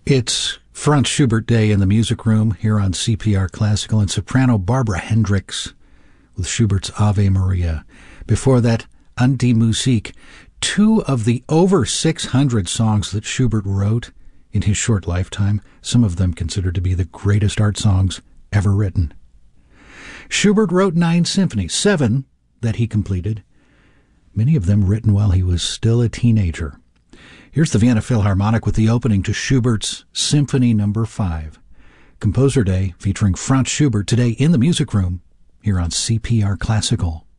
It's Franz Schubert Day in the Music Room here on CPR Classical, and soprano Barbara Hendricks with Schubert's Ave Maria. Before that, An die Musik, two of the over 600 songs that Schubert wrote in his short lifetime, some of them considered to be the greatest art songs ever written. Schubert wrote 9 symphonies, 7 that he completed, many of them written while he was still a teenager. Here's the Vienna Philharmonic with the opening to Schubert's Symphony No. 5. Composer Day featuring Franz Schubert today in the Music Room here on CPR Classical.